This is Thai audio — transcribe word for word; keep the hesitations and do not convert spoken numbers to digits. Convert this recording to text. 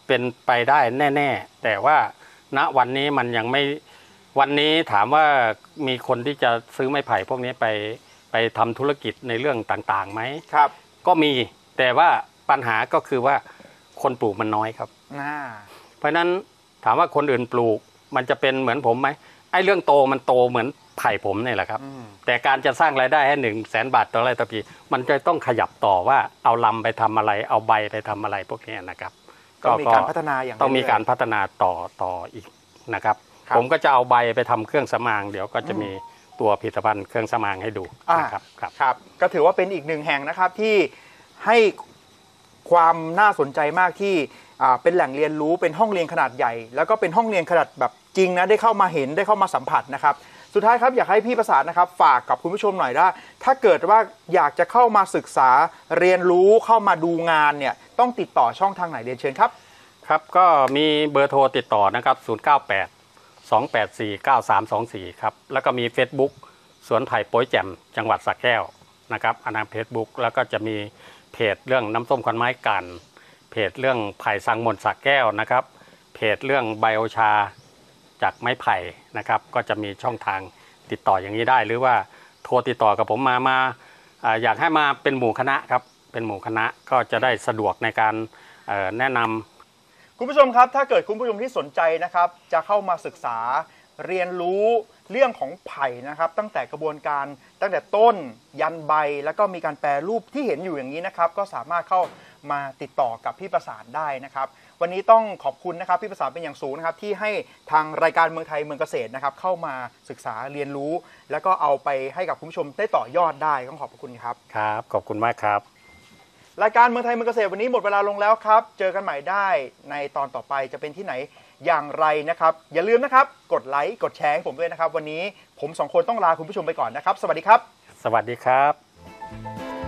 เป็นไปได้แน่ๆแต่ว่าณวันนี้มันยังไม่วันนี้ถามว่ามีคนที่จะซื้อไม้ไผ่พวกนี้ไปไปทำธุรกิจในเรื่องต่างๆไหมครับก็มีแต่ว่าปัญหาก็คือว่าคนปลูกมันน้อยครับเพราะนั้นถามว่าคนอื่นปลูกมันจะเป็นเหมือนผมไหมไอ้เรื่องโตมันโตเหมือนไผ่ผมนี่แหละครับแต่การจะสร้างรายได้ให้หนึ่งแสนบาทต่อไร่ต่อปีมันจะต้องขยับต่อว่าเอาลำไปทำอะไรเอาใบไปทำอะไรพวกนี้นะครับก็มีการพัฒนาอย่างต้องมีการพัฒนาต่อต่ออีกนะครับผมก็จะเอาใบไปทำเครื่องสำอางเดี๋ยวก็จะมีตัวผลิตภัณฑ์เครื่องสำอางให้ดูนะครับครับครับก็ถือว่าเป็นอีกหนึ่งแห่งนะครับที่ให้ความน่าสนใจมากที่เป็นแหล่งเรียนรู้เป็นห้องเรียนขนาดใหญ่แล้วก็เป็นห้องเรียนขนาดแบบจริงนะได้เข้ามาเห็นได้เข้ามาสัมผัสนะครับสุดท้ายครับอยากให้พี่ประสานนะครับฝากกับคุณผู้ชมหน่อยว่าถ้าเกิดว่าอยากจะเข้ามาศึกษาเรียนรู้เข้ามาดูงานเนี่ยต้องติดต่อช่องทางไหนเรียนเชิญครับครับก็มีเบอร์โทรติดต่อนะครับศูนย์ เก้า แปด สอง แปด สี่ เก้า สาม สอง สี่ครับแล้วก็มี Facebook สวนไผ่โป้ยแจ่มจังหวัดสระแก้วนะครับอันนั้น Facebook แล้วก็จะมีเพจเรื่องน้ำส้มควันไม้กันเพจเรื่องไผ่สังมนต์สระแก้วนะครับเพจเรื่องไบโอชาจากไม้ไผ่นะครับก็จะมีช่องทางติดต่ออย่างนี้ได้หรือว่าโทรติดต่อกับผมมามาอยากให้มาเป็นหมู่คณะครับเป็นหมู่คณะก็จะได้สะดวกในการแนะนำคุณผู้ชมครับถ้าเกิดคุณผู้ชมที่สนใจนะครับจะเข้ามาศึกษาเรียนรู้เรื่องของไผ่นะครับตั้งแต่กระบวนการตั้งแต่ต้นยันใบแล้วก็มีการแปรรูปที่เห็นอยู่อย่างนี้นะครับก็สามารถเข้ามาติดต่อกับพี่ประสานได้นะครับวันนี้ต้องขอบคุณนะครับพี่ประสานเป็นอย่างสูงนะครับที่ให้ทางรายการเมืองไทยเมืองเกษตรนะครับเข้ามาศึกษาเรียนรู้แล้วก็เอาไปให้กับคุณผู้ชมได้ต่อยอดได้ต้องขอบคุณครับครับขอบคุณมากครับรายการเมืองไทยเมืองเกษตรวันนี้หมดเวลาลงแล้วครับเจอกันใหม่ได้ในตอนต่อไปจะเป็นที่ไหนอย่างไรนะครับอย่าลืมนะครับกดไลค์กดแชร์ให้ผมด้วยนะครับวันนี้ผมสองคนต้องลาคุณผู้ชมไปก่อนนะครับสวัสดีครับสวัสดีครับ